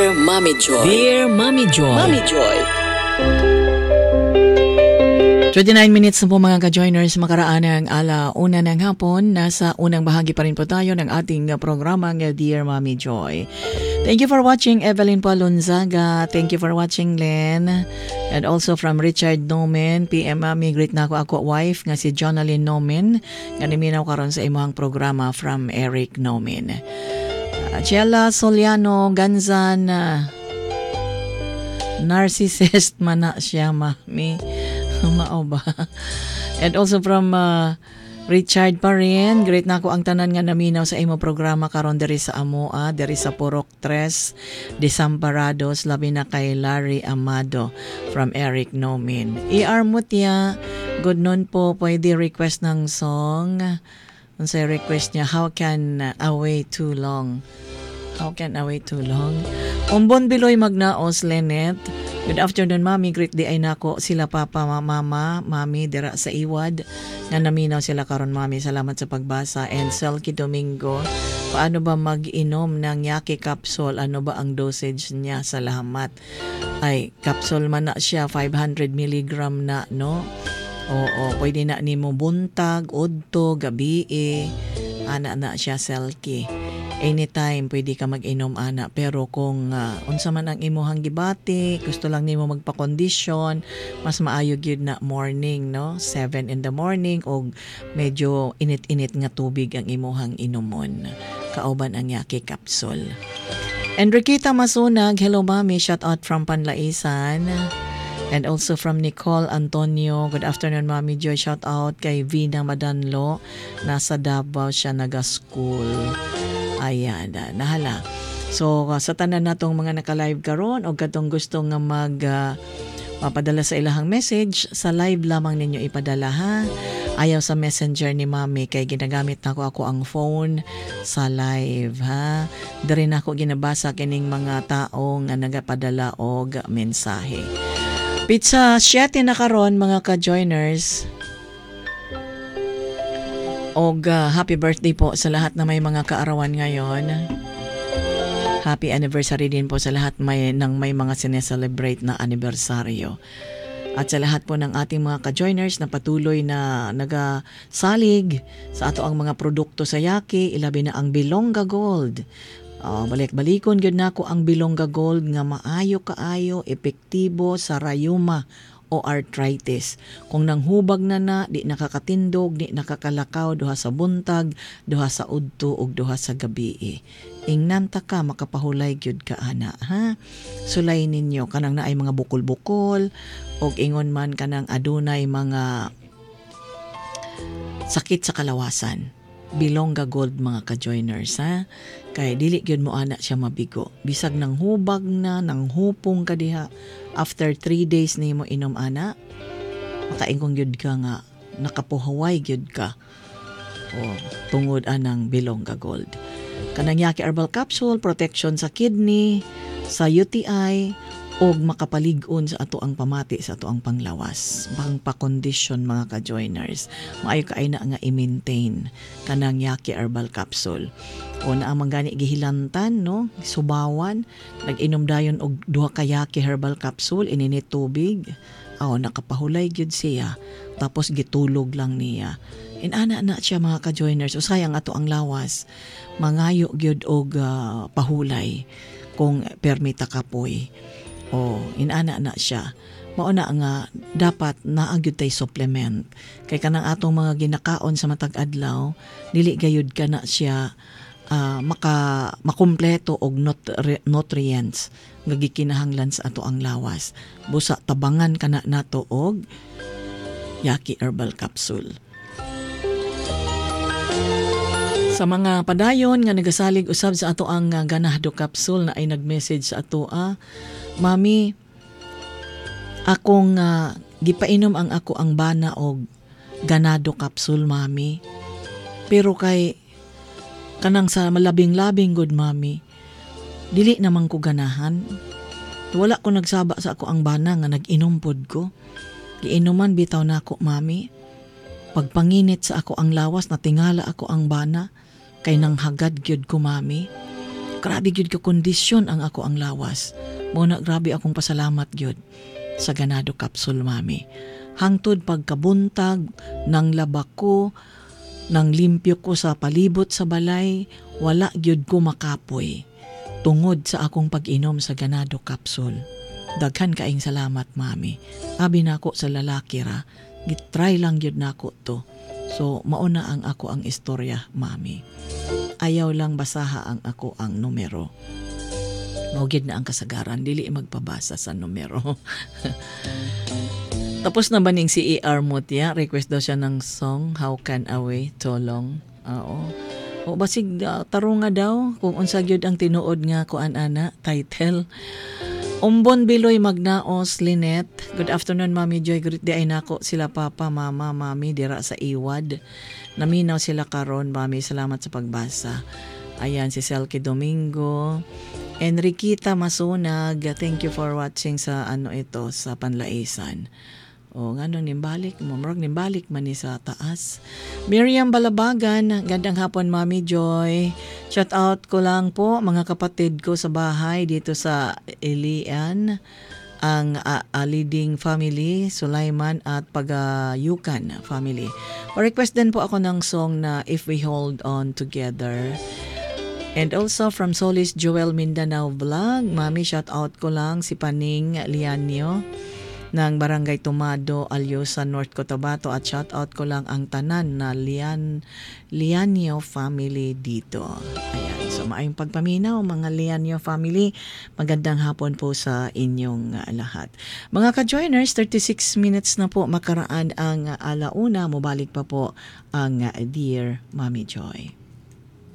Dear Mommy Joy. Dear Mommy Joy. Mommy Joy. 29 minutes na po mga ka-joiners, makaraan ng alauna ng hapon. Nasa unang bahagi pa rin po tayo ng ating programang Dear Mommy Joy. Thank you for watching Evelyn Palonzaga. Thank you for watching Len. And also from Richard Nomen, PM Mami, greet na ako wife nga si Jonalyn Nomen. Nga niminaw karon sa imong programa from Eric Nomen. Chela Soliano Ganzan, narcissist man na siya, Mami. Mao ba? And also from Richard pa rin, great na ako ang tanan nga naminaw sa imo programa karon diri sa Amoa, diri sa Purok 3, Desamparados, labi na kay Larry Amado from Eric Nomin. ER Mutia, good noon po, pwede request ng song. Ang say request niya, How Can I Wait Too Long? How Can I Wait Too Long? Umbon Biloy Magnaos, Lenet. Good afternoon, Mami. Great day ay nako sila Papa, Mama, Mami, dira sa Iwad. Nga naminaw sila karon, Mami. Salamat sa pagbasa. And Selky Domingo, paano ba mag-inom ng Yaki capsule? Ano ba ang dosage niya? Salamat. Ay, capsule man na siya, 500 mg na, no? Oo, pwede na nimo buntag, udto, gabi, ana na siya, Selky. Anytime pwede ka mag-inom ana, pero kung unsa man ang imuhang gibati, gusto lang nimo magpa-condition, mas maayo gyud na morning, no? 7 in the morning o medyo init-init nga tubig ang imuhang inumon. Kauban ang Yaki capsule. Enriqueta Masunag, hello Mami, shout out from Panlaisan. And also from Nicole Antonio, good afternoon Mami Joy, shout out kay Vina Madanlo, nasa Davao siya naga-school. Ayan, nahala. So, sa tanan natong mga naka-live karon o katong gusto nga mapadala sa ilahang message, sa live lamang ninyo ipadala, ha? Ayaw sa messenger ni Mami kay ginagamit na ako ang phone sa live, ha? Dari na ako ginabasa kining mga tao nga nagapadala og mensahe. Pizza 7 na karon mga ka-joiners. Og happy birthday po sa lahat na may mga kaarawan ngayon. Happy anniversary din po sa lahat ng may mga sineselebrate na anibersaryo. At sa lahat po ng ating mga ka-joiners na patuloy na nagasalig sa ato ang mga produkto sa Yaki, ilabi na ang Bilonga Gold. Balik-balikon gyud nako ang Bilonga Gold nga maayo kaayo, epektibo sa rayuma o arthritis. Kung nanghubag na, di nakakatindog, di nakakalakaw, duha sa buntag, duha sa udto, ug duha sa gabi. Ingnan ta ka, makapahulay gyud ka ana, ha? Sulay ninyo, kanang naay mga bukol-bukol, ug ingon man kanang adunay mga sakit sa kalawasan. Bilonga Gold mga ka-joiners, ha? Kay dili gyud mo ana siya mabigo. Bisag nang hubag na, nang hupong ka diha, after 3 days nimo inom ana, makaingong gyud ka nga nakapuhaway gyud ka. O tungod anang Bilonga Gold. Kanang Yaki Herbal Capsule, protection sa kidney, sa UTI, og makapalig-on sa ato ang pamati, sa ato ang panglawas, pangpa-condition mga ka-joiners. Maayo ka ay na nga i-maintain kanang Yaki Herbal Capsule. O na ang gani gihilantan, no? Subawan, nag-inom dayon og duha ka Yaki Herbal Capsule, ininit tubig. Nakapahulay gyud siya. Tapos gitulog lang niya. Inana na siya mga ka-joiners. Usayang ato ang lawas. Mangayo gyud og pahulay kung permita kapoy. Inana na siya. Mauna nga dapat naagyud tay supplement. Kay kanang atong mga ginakaon sa matag adlaw, dili gayud ka na siya makumpleto og nutrients nga gikinahanglan sa ato ang lawas. Busa tabangan kana nato og Yaki Herbal Capsule. Sa mga padayon nga nagasalig usab sa ato ang ganado capsule na ay nag-message sa ato, Mami, akong gipainom ang ako ang bana og ganado capsule, Mami. Pero kay kanang sa malabing-labing good, Mami, dili naman ko ganahan. Wala ko nagsaba sa ako ang bana nga nag-inom pod ko. Giinuman bitaw na ako, Mami. Pagpanginit sa ako ang lawas, natingala ako ang bana, kay nang hagad gyud ko, Mami. Grabe gyud ka kondisyon ang ako ang lawas. Muna grabe akong pasalamat gyud sa ganado capsule, mami. Hangtod pagkabuntag ng labak ko, nang limpyo ko sa palibot sa balay, wala gyud ko makapoy. Tungod sa akong pag-inom sa ganado capsule. Daghan kaing salamat, mami. Abi nako sa lalaki ra, gitry lang gyud nako to. So mauna ang ako ang istorya, mami. Ayaw lang basaha ang ako ang numero. Maugid na ang kasagaran, dili magpabasa sa numero. Tapos na ba ning si E.R. Mutia? Request daw siya ng song, How Can I Wait So Long? Oo. O basig tarong nga daw kung unsa gyud ang tinuod nga kuan ana title. Umbon Biloy Magnaos Lynette. Good afternoon, Mami Joy. Greet di ay nako sila papa, mama, mami dira sa Iwad. Naminaw sila karon, Mami. Salamat sa pagbasa. Ayan si Selke Domingo. Enriquita Masunag. Thank you for watching sa ito sa Panlaisan. O nga nung nimbalik, mumurag nimbalik man ni sa taas. Miriam Balabagan, gandang hapon, Mami Joy. Shout out ko lang po mga kapatid ko sa bahay dito sa Ilian, ang Aliding family, Sulaiman at Pagayukan family. Pa-request din po ako ng song na If We Hold On Together. And also from Solis Joel Mindanao Vlog, Mami, shout out ko lang si Paning Lianio ng Barangay Tomado, Alyosa, North Cotabato, at shout out ko lang ang tanan na Lianio family dito. Ayan, so maayong pagpaminaw mga Lianio family. Magandang hapon po sa inyong lahat. Mga ka-joiners, 36 minutes na po makaraan ang alauna. Mubalik pa po ang Dear Mami Joy.